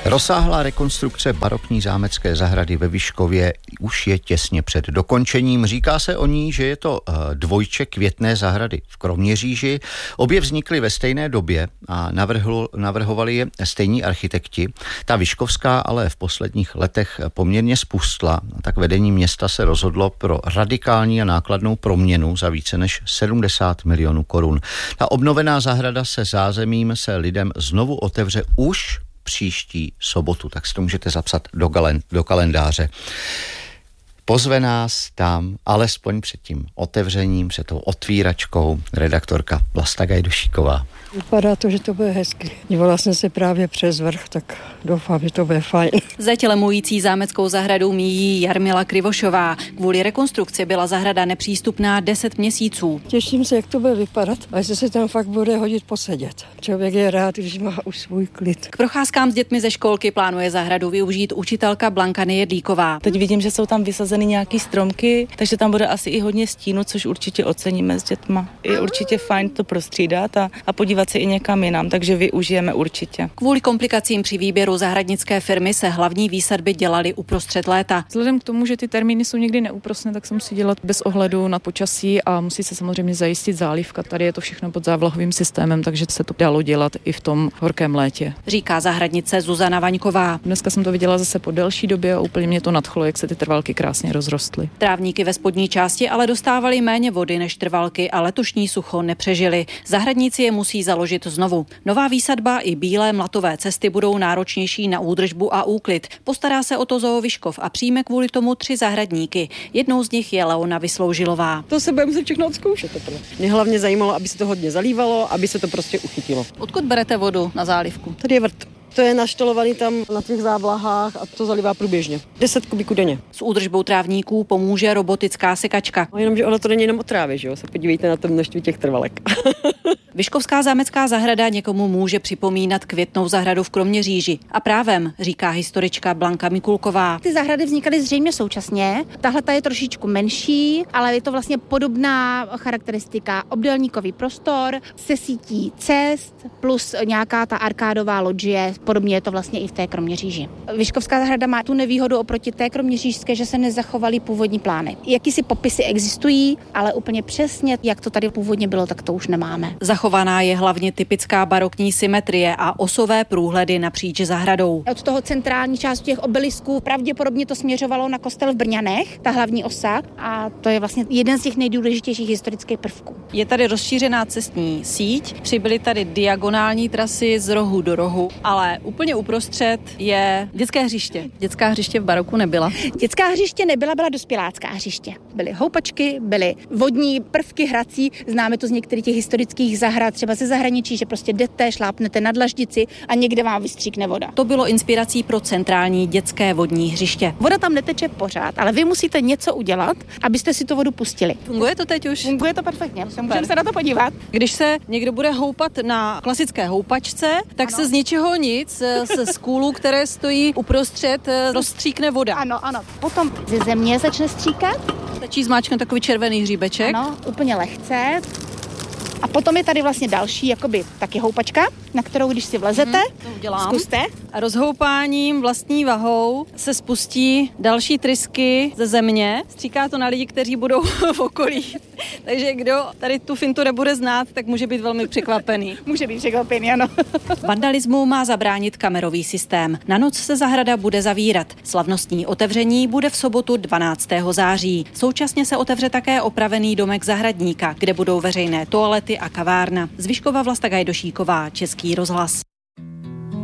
Rozsáhlá rekonstrukce barokní zámecké zahrady ve Vyškově už je těsně před dokončením. Říká se o ní, že je to dvojček Květné zahrady v Kroměříži. Obě vznikly ve stejné době a navrhovali je stejní architekti. Ta vyškovská ale v posledních letech poměrně spustla, tak vedení města se rozhodlo pro radikální a nákladnou proměnu za více než 70 milionů korun. Ta obnovená zahrada se zázemím se lidem znovu otevře už příští sobotu, tak si to můžete zapsat do kalendáře. Pozve nás tam alespoň před tím otevřením, před tou otvíračkou redaktorka Vlasta Gajdošíková. Vypadá to, že to bude hezky. Dívala jsem se právě přes vrch, tak doufám, že to bude fajn. Zeď lemující zámeckou zahradu míjí Jarmila Krivošová. Kvůli rekonstrukci byla zahrada nepřístupná 10 měsíců. Těším se, jak to bude vypadat a jestli se tam fakt bude hodit posedět. Člověk je rád, když má už svůj klid. K procházkám s dětmi ze školky plánuje zahradu využít učitelka Blanka Nejedlíková. Teď vidím, že jsou tam vysazeny nějaký stromky, takže tam bude asi i hodně stínu, což určitě oceníme s dětma. Je určitě fajn to prostřídat a podívat se i někam jinam, takže využijeme určitě. Kvůli komplikacím při výběru zahradnické firmy se hlavní výsadby dělaly uprostřed léta. Vzhledem k tomu, že ty termíny jsou někdy neúprosné, tak se musí dělat bez ohledu na počasí a musí se samozřejmě zajistit zálivka. Tady je to všechno pod závlahovým systémem, takže se to dalo dělat i v tom horkém létě. Říká zahradnice Zuzana Vaňková. Dneska jsem to viděla zase po delší době a úplně mě to nadchlo, jak se ty trvalky krásně rozrostly. Trávníky ve spodní části ale dostávaly méně vody než trvalky a letošní sucho nepřežili. Zahradníci je musí založit znovu. Nová výsadba i bílé mlatové cesty budou náročnější na údržbu a úklid. Postará se o to Zoo Vyškov a přijme kvůli tomu 3 zahradníky. Jednou z nich je Leona Vysloužilová. To se budeme muset všechno odzkoušet. Mě hlavně zajímalo, aby se to hodně zalívalo, aby se to prostě uchytilo. Odkud berete vodu na zálivku? Tady je vrt. To je naštelovaný tam na těch závlahách a to zalívá průběžně. 10 kubíků denně. S údržbou trávníků pomůže robotická sekačka. No, jenomže ono to není jenom o trávě, že jo? Se podívejte na to množství těch trvalek. Vyškovská zámecká zahrada někomu může připomínat Květnou zahradu v Kroměříži. A právem, říká historička Blanka Mikulková. Ty zahrady vznikaly zřejmě současně. Tahle ta je trošičku menší, ale je to vlastně podobná charakteristika. Obdélníkový prostor se sítí cest plus nějaká ta arkádová loďie. Podobně je to vlastně i v té Kroměříži. Vyškovská zahrada má tu nevýhodu oproti té kroměřížské, že se nezachovaly původní plány. Jakýsi popisy existují, ale úplně přesně, jak to tady původně bylo, tak to už nemáme. Zachovaná je hlavně typická barokní symetrie a osové průhledy napříč zahradou. Od toho centrální části těch obelisků pravděpodobně to směřovalo na kostel v Brňanech, ta hlavní osa, a to je vlastně jeden z těch nejdůležitějších historických prvků. Je tady rozšířená cestní síť, přibyly tady diagonální trasy z rohu do rohu, ale úplně uprostřed je dětské hřiště. Dětská hřiště v baroku nebyla. Dětská hřiště nebyla, byla dospělácká hřiště. Byly houpačky, byly vodní prvky hrací, známe to z některých těch historických zahrad, třeba ze zahraničí, že prostě jdete, šlápnete na dlaždici a někde vám vystříkne voda. To bylo inspirací pro centrální dětské vodní hřiště. Voda tam neteče pořád, ale vy musíte něco udělat, abyste si tu vodu pustili. Funguje to teď už? Funguje to perfektně, můžeme se na to podívat. Když se někdo bude houpat na klasické houpačce, tak ano, se z ničeho nic, ze skůlů, které stojí uprostřed, rozstříkne voda. Ano. Potom ze země začne stříkat. Stačí zmáčknout takový červený hříbeček. Ano, úplně lehce. A potom je tady vlastně další, jakoby taky houpačka, na kterou když si vlezete, zkuste. A rozhoupáním vlastní vahou se spustí další trysky ze země. Stříká to na lidi, kteří budou v okolí. Takže kdo tady tu fintu nebude znát, tak může být velmi překvapený. Může být překvapený, ano. Vandalismu má zabránit kamerový systém. Na noc se zahrada bude zavírat. Slavnostní otevření bude v sobotu 12. září. Současně se otevře také opravený domek zahradníka, kde budou veřejné toalety a kavárna. Z Vyškova Vlasta Gajdošíková, Český rozhlas.